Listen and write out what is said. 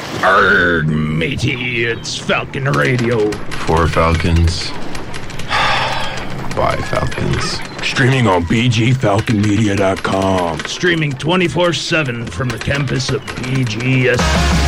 Arrgh, matey, it's Falcon Radio. For Falcons. By Falcons. Streaming on bgfalconmedia.com. Streaming 24/7 from the campus of BGS.